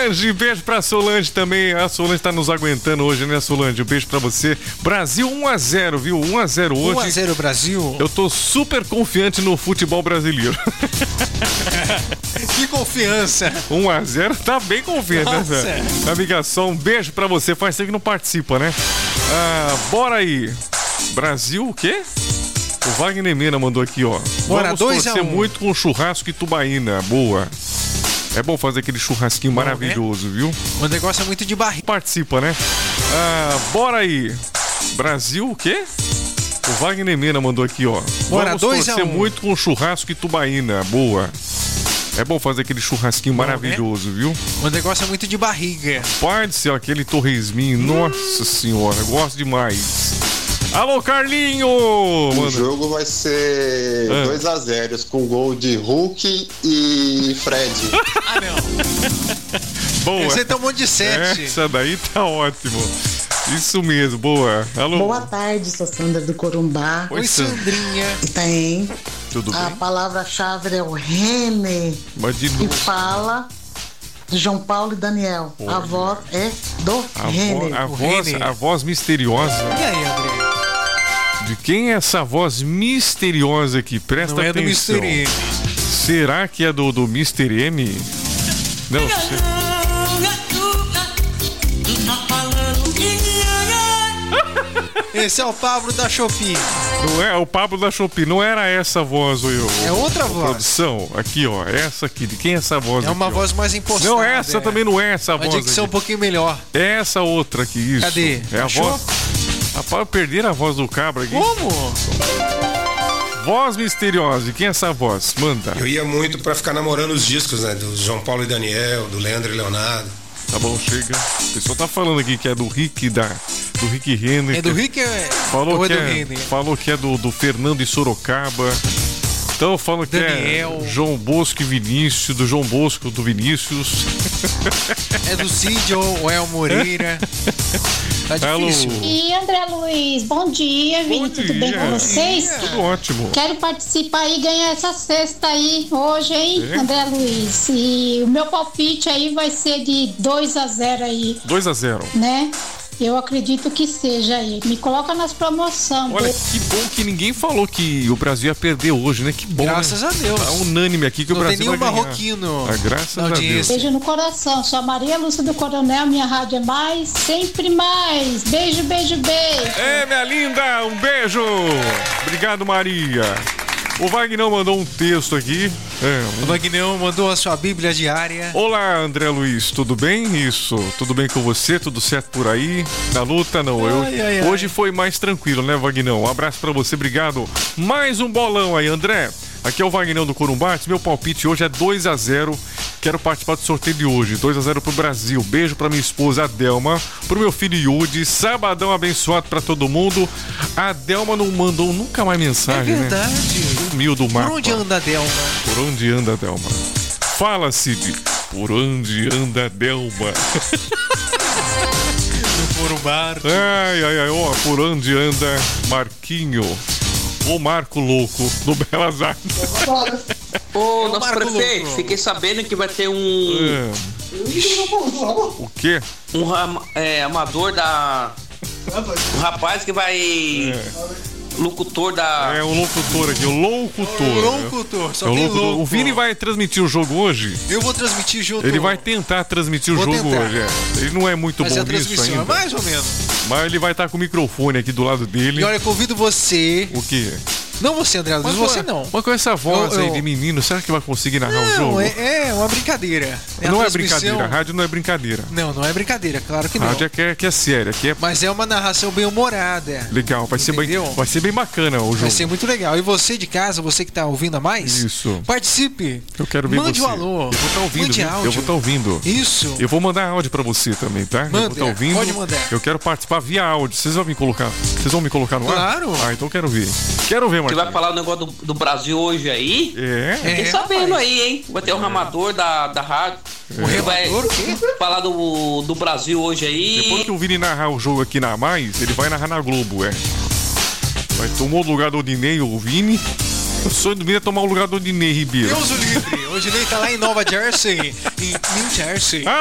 Solange, beijo pra Solange também. A Solange tá nos aguentando hoje, né, Solange? Um beijo pra você. Brasil 1-0, viu? 1-0 hoje. 1-0 Brasil. Eu tô super confiante no futebol brasileiro. Que confiança. 1-0, tá bem confiante, Nossa. né, velho? Amiga, só um beijo pra você. Faz tempo que não participa, né? Bora aí. Brasil, o quê? O Wagner Mena mandou aqui, ó. Bora, Vamos 2-1. torcer muito com churrasco e tubaína. Boa. É bom fazer aquele churrasquinho Bom, maravilhoso, viu? O negócio é muito de barriga. Participa, né? Bora aí. Brasil, o quê? O Wagner Mena mandou aqui, ó. Bora, Vamos 2-1. torcer muito com churrasco e tubaína. Boa. É bom fazer aquele churrasquinho maravilhoso, viu? O negócio é muito de barriga. Pai do céu, aquele torresminho. Nossa senhora, gosto demais. Alô, Carlinho! O jogo vai ser 2-0 com gol de Hulk e Fred. Ah, não. Boa. Você tem um monte de 7. Essa daí tá ótimo. Isso mesmo, boa. Alô? Boa tarde, sou Sandra do Corumbá. Oi, Sandrinha. Tem. Tudo A bem? palavra-chave é o René. Mas de Que novo. fala de João Paulo e Daniel. Olha. A voz é do René. A voz misteriosa. E aí, André? De quem é essa voz misteriosa aqui? Presta Não é do atenção. Mr. M. Será que é do Mr. M? Não sei. Esse é o Pablo da Shopee. Não é o Pablo da Shopee. Não era essa voz, É outra voz. Produção, aqui, ó. Essa aqui. De quem é essa voz É uma aqui, ó? voz mais impostada. Não, essa também não é essa Uma voz. dicção um aqui. pouquinho melhor. É essa outra aqui, isso. Cadê? É a Achou? voz. Rapaz, perderam a voz do cabra aqui. Como? Voz misteriosa. E quem é essa voz? Manda. Eu ia muito pra ficar namorando os discos, né? Do João Paulo e Daniel, do Leandro e Leonardo. Tá bom, chega. O pessoal tá falando aqui que é do Rick do Rick Renner. É do Rick Falou ou é que do é, Renner? falou que é do Fernando e Sorocaba. Então falam que Daniel. é João Bosco e Vinícius, do João Bosco do Vinícius. É do Cid ou é o Moreira? Tá difícil. Alô. E André Luiz, bom dia, Vini, tudo bem com vocês? Tudo ótimo. Quero participar aí e ganhar essa cesta aí hoje, hein, É? André Luiz? E o meu palpite aí vai ser de 2-0 aí, 2-0. né? Eu acredito que seja aí. Me coloca nas promoções. Olha, que bom que ninguém falou que o Brasil ia perder hoje, né? Que bom. Graças né? a Deus. Tá unânime aqui que Não o Brasil tem nenhum vai ganhar. marroquino Graças na a Deus. audiência. Beijo no coração. Sou a Maria Lúcia do Coronel, minha rádio é mais, sempre mais. Beijo, beijo, beijo. É, minha linda, um beijo. Obrigado, Maria. O Wagner mandou um texto aqui. O Wagner mandou a sua Bíblia diária. Olá, André Luiz, tudo bem? Isso, tudo bem com você? Tudo certo por aí? Na luta, não. Hoje foi mais tranquilo, né, Wagner? Um abraço pra você, obrigado. Mais um bolão aí, André. Aqui é o Wagner do Corumbá. Meu palpite hoje é 2-0. Quero participar do sorteio de hoje. 2-0 pro Brasil. Beijo pra minha esposa Adelma, pro meu filho Yudi. Sabadão abençoado pra todo mundo. A Adelma não mandou nunca mais mensagem, É verdade. né? Sumiu do mapa. Por onde anda a Delma? Por onde anda a Delma? Fala, Cid. Por onde anda a Delma? No Corumbá. Ai, ó, por onde anda Marquinho? O Marco Louco, do Belas Artes. Ô, nosso Marco prefeito, Louco. fiquei sabendo que vai ter um O quê? amador da... Um rapaz que vai... Locutor da... É o locutor aqui, o loucutor. Locutor, só É o tem locutor. louco. O Vini vai transmitir o jogo hoje? Eu vou transmitir junto. Ele vai tentar transmitir o Vou jogo tentar. hoje, é. Ele não é muito fazer bom a nisso transmissão, ainda. mais ou menos. Mas ele vai estar com o microfone aqui do lado dele. E olha, eu convido você. O quê? Não você, André Luiz, você não. Mas com essa voz Eu- aí de menino, será que vai conseguir narrar o Não, jogo? é uma brincadeira. A Não é transmissão- brincadeira, a rádio não é brincadeira. Não é brincadeira, claro que A não. rádio é que é séria, que é Mas é uma narração bem humorada. legal, vai ser bem bacana o jogo. Vai ser muito legal. E você de casa, você que tá ouvindo a mais? Isso. Participe. Eu quero ver Mande você. um alô. Eu vou estar ouvindo, Mande viu? áudio. Eu vou estar ouvindo. Isso. Eu vou mandar áudio pra você também, tá? Eu vou Manda, estar ouvindo. pode mandar. Eu quero participar via áudio. Vocês vão me colocar no ar? Claro. Ah, então eu quero ver. Quero ver, Você Marquinhos. vai falar o negócio do Brasil hoje aí? Fiquei É. sabendo rapaz. aí, hein? Vai ter um ramador da rádio. O remador, o quê? Falar do Brasil hoje aí. Depois que o Vini narrar o jogo aqui na Mais, ele vai narrar na Globo, é. Vai tomar o lugar do Odinei, o Vini. O sonho do Vini é tomar o lugar do Odinei Ribeiro. Deus o livre. Hoje ele tá lá em Nova Jersey, em New Jersey.